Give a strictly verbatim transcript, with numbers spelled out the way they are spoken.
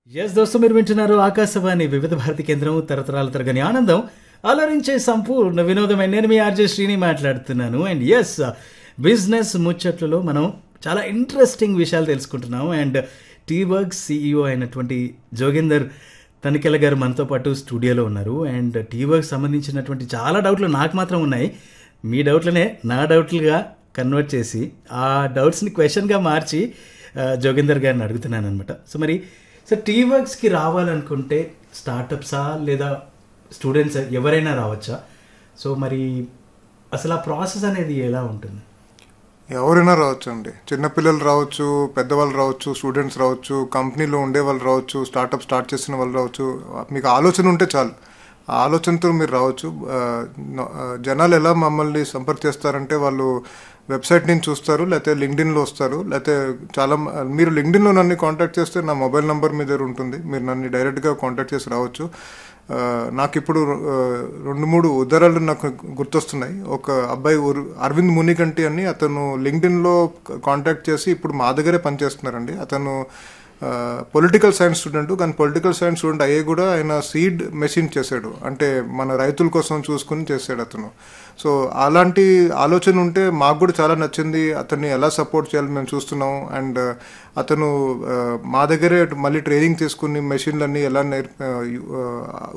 Yes దోస్తు మీరు వింటున్నారు ఆకాశవాణి వివిధ భారతి కేంద్రం తరతరాల తరగని ఆనందం అలరించే సంపూర్ణ వినోదమైన నేను మీ ఆర్జే శ్రీని మాట్లాడుతున్నాను. అండ్ ఎస్ బిజినెస్ ముచ్చట్లలో మనం చాలా ఇంట్రెస్టింగ్ విషయాలు తెలుసుకుంటున్నాం. అండ్ టీ వర్క్స్ సిఇఓ అయినటువంటి జోగేందర్ తనికెల గారు మనతో పాటు స్టూడియోలో ఉన్నారు. అండ్ టీ వర్క్స్ సంబంధించినటువంటి చాలా డౌట్లు నాకు మాత్రం ఉన్నాయి. మీ డౌట్లనే నా డౌట్లుగా కన్వర్ట్ చేసి ఆ డౌట్స్ని క్వశ్చన్గా మార్చి ఆ, జోగేందర్ గారిని అడుగుతున్నాను అనమాట. సో మరి సో టీ వర్క్స్కి రావాలనుకుంటే స్టార్టప్సా లేదా స్టూడెంట్స్ ఎవరైనా రావచ్చా? సో మరి అసలు ఆ ప్రాసెస్ అనేది ఎలా ఉంటుంది? ఎవరైనా రావచ్చు అండి. చిన్నపిల్లలు రావచ్చు, పెద్దవాళ్ళు రావచ్చు, స్టూడెంట్స్ రావచ్చు, కంపెనీలో ఉండే వాళ్ళు రావచ్చు, స్టార్టప్ స్టార్ట్ చేసిన వాళ్ళు రావచ్చు. మీకు ఆలోచన ఉంటే చాలు, ఆ ఆలోచనతో మీరు రావచ్చు. ఆ, న- ఆ, జనాలు ఎలా మమ్మల్ని సంపర్కిస్తారంటే వాళ్ళు వెబ్సైట్ నుంచి చూస్తారు, లేకపోతే లింక్డ్ఇన్లో వస్తారు, లేకపోతే చాలా మ- మీరు లింక్డ్ఇన్లో నన్ను కాంటాక్ట్ చేస్తే నా మొబైల్ నెంబర్ మీ దగ్గర ఉంటుంది, మీరు నన్ను డైరెక్ట్గా కాంటాక్ట్ చేసి రావచ్చు. ఆ, నాకు ఇప్పుడు ఆ, రెండు మూడు ఉదాహరణలు నాకు గుర్తొస్తున్నాయి. ఒక అబ్బాయి ఉర్- అరవింద్ మునికంటి అని, అతను లింక్డ్ఇన్లో కాంటాక్ట్ చేసి ఇప్పుడు మా దగ్గరే పనిచేస్తున్నారండి. అతను పొలిటికల్ సైన్స్ స్టూడెంట్, కానీ పొలిటికల్ సైన్స్ స్టూడెంట్ అయ్యే కూడా ఆయన సీడ్ మెషిన్ చేశాడు, అంటే మన రైతుల కోసం చూసుకుని చేశాడు అతను. సో అలాంటి ఆలోచన ఉంటే మాకు కూడా చాలా నచ్చింది. అతన్ని ఎలా సపోర్ట్ చేయాలి మేము చూస్తున్నాం. అండ్ అతను ఆ, మా దగ్గరే మళ్ళీ ట్రైనింగ్ తీసుకుని మెషిన్లన్నీ ఎలా నేర్ప